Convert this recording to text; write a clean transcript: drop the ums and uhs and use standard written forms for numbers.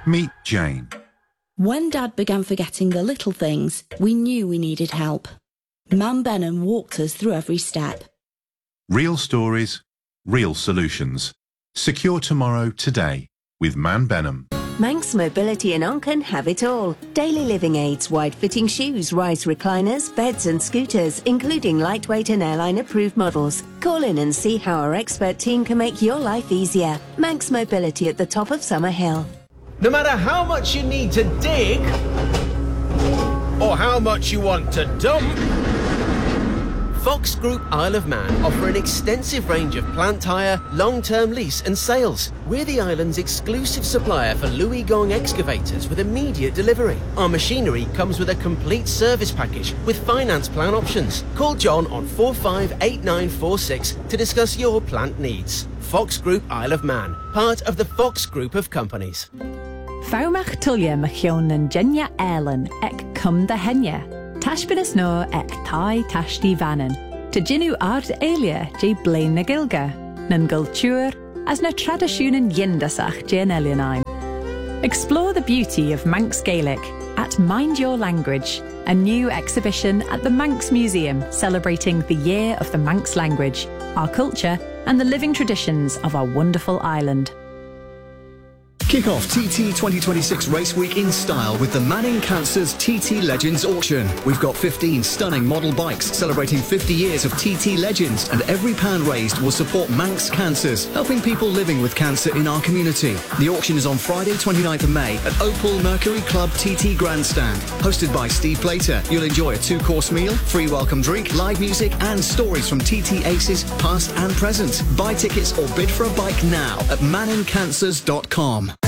Meet Jane. When Dad began forgetting the little things, we knew we needed help. Man Benham walked us through every step. Real stories, real solutions. Secure tomorrow today with Man Benham. Manx Mobility in Onken have it all. Daily living aids, wide-fitting shoes, rise recliners, beds and scooters, including lightweight and airline-approved models. Call in and see how our expert team can make your life easier. Manx Mobility at the top of Summer Hill. No matter how much you need to dig, or how much you want to dump, Fox Group Isle of Man offer an extensive range of plant hire, long-term lease and sales. We're the island's exclusive supplier for Louis Gong excavators with immediate delivery. Our machinery comes with a complete service package with finance plan options. Call John on 458946 to discuss your plant needs. Fox Group Isle of Man, part of the Fox Group of companies. Faumach tulia machion and Jenya Erlen ek cum da henya. Tashbinas no ek tai tashti vanen. To jinu ard elia je blain na gilga. Nan gultur as na tradisjonen yindasach jen elianaim. Explore the beauty of Manx Gaelic at Mind Your Language, a new exhibition at the Manx Museum celebrating the Year of the Manx Language, our culture and the living traditions of our wonderful island. Kick off TT 2026 Race Week in style with the Manning Cancers TT Legends auction. We've got 15 stunning model bikes celebrating 50 years of TT Legends, and every pound raised will support Manx Cancers, helping people living with cancer in our community. The auction is on Friday 29th of May at Opal Mercury Club TT Grandstand. Hosted by Steve Plater, you'll enjoy a 2-course meal, free welcome drink, live music and stories from TT aces past and present. Buy tickets or bid for a bike now at manningcancers.com.